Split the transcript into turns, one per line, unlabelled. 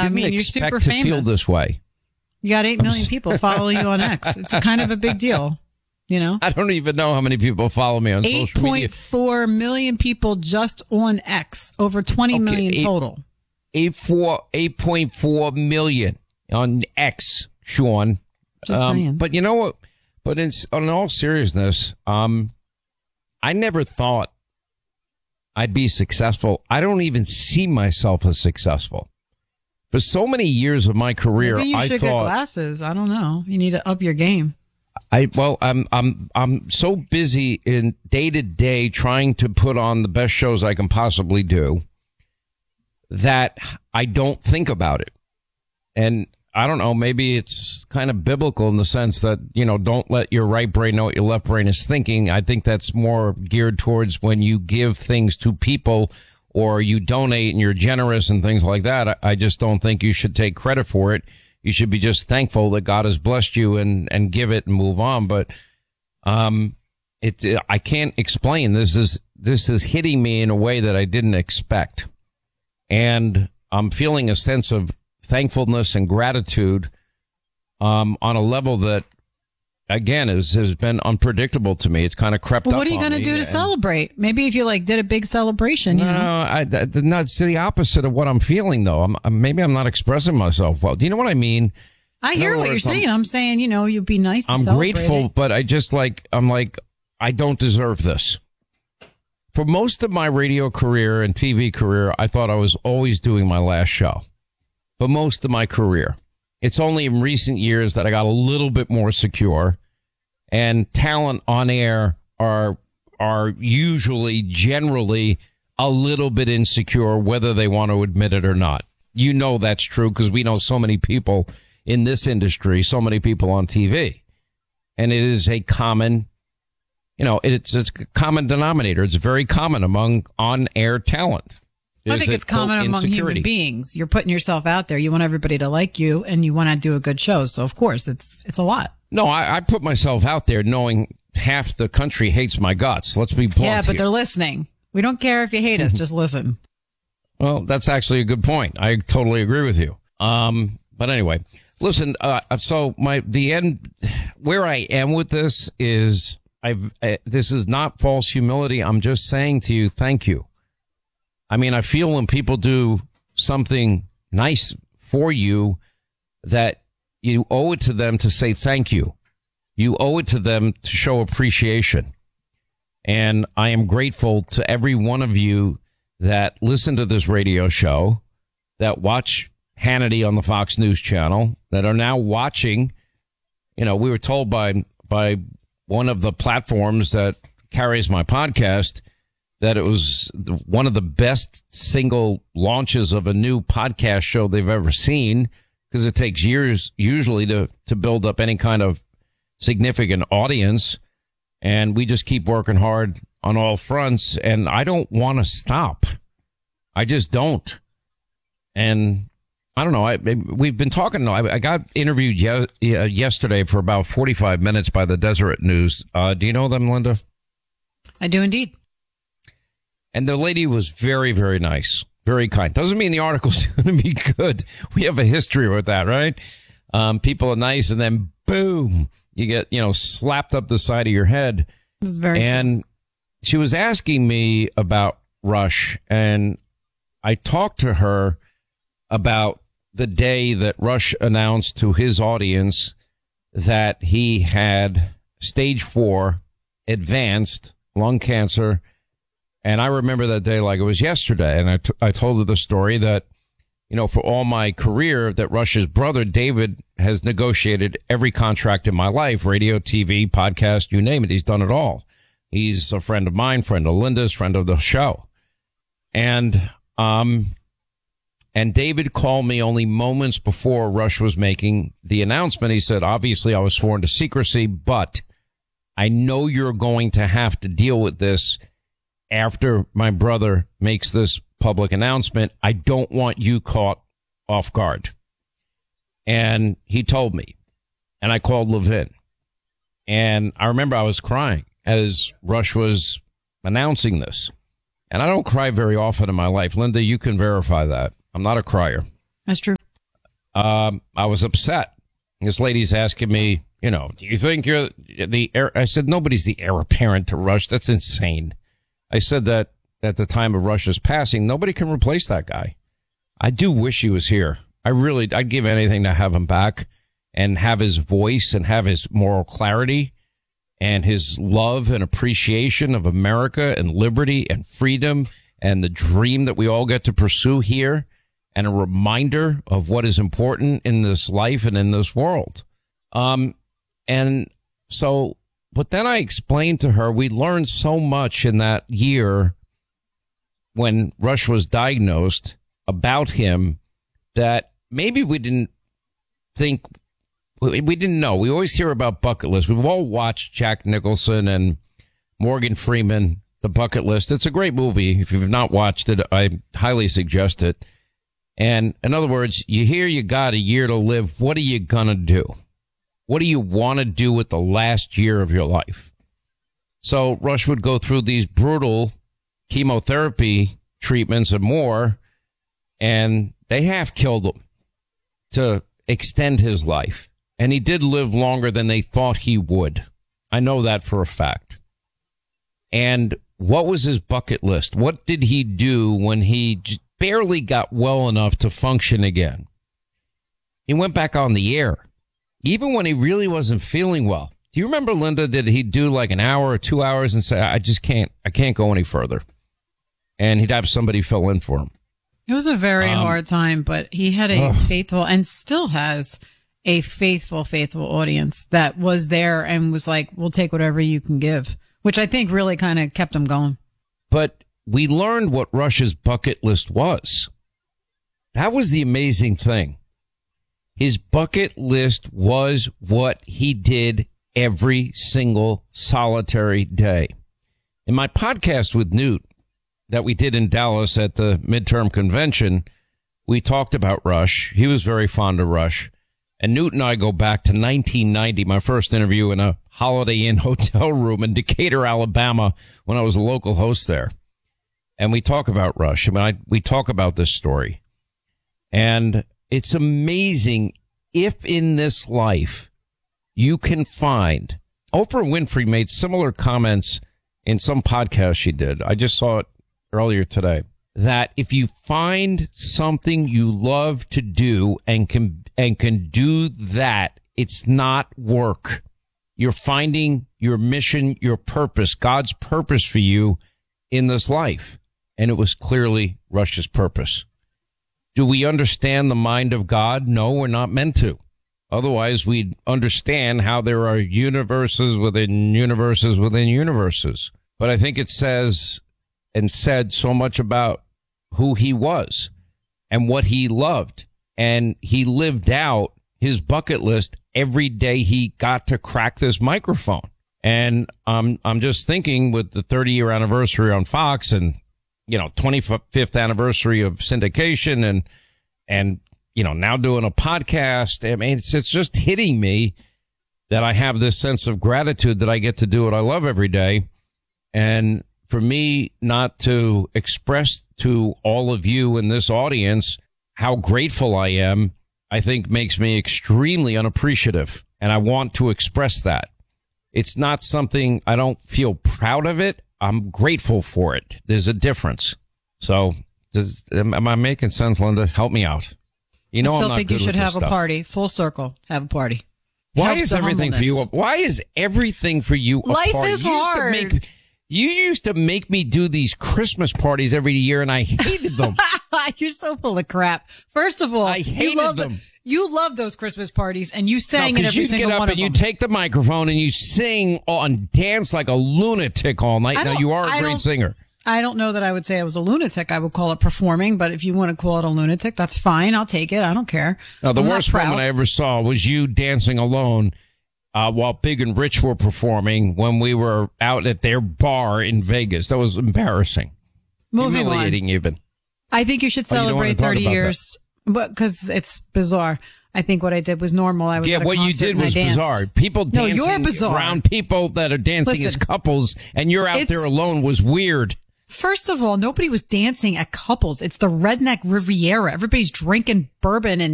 didn't expect to feel this way.
You got 8 million people follow you on X. It's kind of a big deal, you know?
I don't even know how many people follow me on social media.
8.4 million people just on X, over 20 million total.
8.4 million on X, Sean.
Just saying.
But you know what? But in all seriousness, I never thought I'd be successful. I don't even see myself as successful. For so many years of my career,
Maybe you
I
should
thought
get glasses. I don't know. You need to up your game.
I'm so busy in day to day trying to put on the best shows I can possibly do that I don't think about it. And I don't know, maybe it's kind of biblical in the sense that, you know, don't let your right brain know what your left brain is thinking. I think that's more geared towards when you give things to people or you donate and you're generous and things like that. I just don't think you should take credit for it. You should be just thankful that God has blessed you and give it and move on. But I can't explain. This is hitting me in a way that I didn't expect. And I'm feeling a sense of thankfulness and gratitude on a level that, again, has been unpredictable to me. It's kind of crept up on me.
What are you going to do to celebrate? Maybe if you did a big celebration, you know.
No, it's the opposite of what I'm feeling, though. Maybe I'm not expressing myself well. Do you know what I mean?
I hear what you're saying. I'm saying, you know, you'd be nice to celebrate.
I'm grateful, but I just I don't deserve this. For most of my radio career and TV career, I thought I was always doing my last show. But most of my career. It's only in recent years that I got a little bit more secure, and talent on air are usually generally a little bit insecure, whether they want to admit it or not. You know that's true because we know so many people in this industry, so many people on TV, and it is a common, you know, it's a common denominator. It's very common among on-air talent.
I think it's common among human beings. You're putting yourself out there. You want everybody to like you, and you want to do a good show. So, of course, it's a lot.
No, I put myself out there knowing half the country hates my guts. Let's be blunt.
Yeah, but they're listening. We don't care if you hate us. Just listen.
Well, that's actually a good point. I totally agree with you. But anyway, listen, so the end where I am with this is this is not false humility. I'm just saying to you, thank you. I mean, I feel when people do something nice for you that you owe it to them to say thank you. You owe it to them to show appreciation. And I am grateful to every one of you that listen to this radio show, that watch Hannity on the Fox News channel, that are now watching. You know, we were told by one of the platforms that carries my podcast that it was one of the best single launches of a new podcast show they've ever seen, because it takes years usually to build up any kind of significant audience. And we just keep working hard on all fronts. And I don't want to stop. I just don't. And I don't know. We've been talking. I got interviewed yesterday for about 45 minutes by the Deseret News. Do you know them, Linda?
I do indeed.
And the lady was very, very nice, very kind. Doesn't mean the article's going to be good. We have a history with that, right? People are nice, and then boom, you get, slapped up the side of your head.
This is very
And
true.
She was asking me about Rush, and I talked to her about the day that Rush announced to his audience that he had stage 4 advanced lung cancer. And I remember that day like it was yesterday. And I told her the story that, for all my career, that Rush's brother, David, has negotiated every contract in my life, radio, TV, podcast, you name it. He's done it all. He's a friend of mine, friend of Linda's, friend of the show. And David called me only moments before Rush was making the announcement. He said, obviously, I was sworn to secrecy, but I know you're going to have to deal with this after my brother makes this public announcement. I don't want you caught off guard. And he told me, and I called Levin. And I remember I was crying as Rush was announcing this. And I don't cry very often in my life. Linda, you can verify that. I'm not a crier.
That's true.
I was upset. This lady's asking me, do you think you're the heir? I said, nobody's the heir apparent to Rush. That's insane. I said that at the time of Rush's passing, nobody can replace that guy. I do wish he was here. I'd give anything to have him back and have his voice and have his moral clarity and his love and appreciation of America and liberty and freedom and the dream that we all get to pursue here, and a reminder of what is important in this life and in this world. But then I explained to her, we learned so much in that year when Rush was diagnosed about him that maybe we didn't know. We always hear about Bucket List. We've all watched Jack Nicholson and Morgan Freeman, The Bucket List. It's a great movie. If you've not watched it, I highly suggest it. And in other words, you hear you got a year to live. What are you going to do? What do you want to do with the last year of your life? So Rush would go through these brutal chemotherapy treatments and more, and they half killed him to extend his life. And he did live longer than they thought he would. I know that for a fact. And what was his bucket list? What did he do when he barely got well enough to function again? He went back on the air, even when he really wasn't feeling well. Do you remember, Linda, did he do like an hour or 2 hours and say, I can't go any further? And he'd have somebody fill in for him.
It was a very hard time, but he had a faithful, and still has a faithful audience that was there and was like, we'll take whatever you can give, which I think really kind of kept him going.
But we learned what Rush's bucket list was. That was the amazing thing. His bucket list was what he did every single solitary day. In my podcast with Newt that we did in Dallas at the midterm convention, we talked about Rush. He was very fond of Rush. And Newt and I go back to 1990, my first interview in a Holiday Inn hotel room in Decatur, Alabama, when I was a local host there. And we talk about Rush. We talk about this story. And it's amazing if in this life you can find. Oprah Winfrey made similar comments in some podcast she did. I just saw it earlier today. That if you find something you love to do and can do that, it's not work. You're finding your mission, your purpose, God's purpose for you in this life. And it was clearly Rush's purpose. Do we understand the mind of God? No, we're not meant to. Otherwise, we'd understand how there are universes within universes within universes. But I think it says and said so much about who he was and what he loved. And he lived out his bucket list every day he got to crack this microphone. And I'm just thinking with the 30-year anniversary on Fox and 25th anniversary of syndication and now doing a podcast. I mean, it's just hitting me that I have this sense of gratitude that I get to do what I love every day. And for me not to express to all of you in this audience how grateful I am, I think makes me extremely unappreciative. And I want to express that. It's not something I don't feel proud of it. I'm grateful for it. There's a difference. So am I making sense, Linda? Help me out.
I still think you should have a party. Full circle. Have a party.
Why is everything for you? Why is everything for you a party?
Life is hard.
You used to make me do these Christmas parties every year, and I hated them.
You're so full of crap. First of all,
I hated them.
You love those Christmas parties, and you sang in every single one of them.
You take the microphone and you sing and dance like a lunatic all night. Now, you are a great singer.
I don't know that I would say I was a lunatic. I would call it performing, but if you want to call it a lunatic, that's fine. I'll take it. I don't care.
Now, the worst moment I ever saw was you dancing alone while Big and Rich were performing when we were out at their bar in Vegas. That was embarrassing. Humiliating on. Even.
I think you should celebrate 30 years, but because it's bizarre. I think what I did was normal. I was at a
what you did was bizarre. People dancing
you're bizarre.
Around people that are dancing as couples, and you're out there alone was weird.
First of all, nobody was dancing at couples. It's the redneck Riviera. Everybody's drinking bourbon and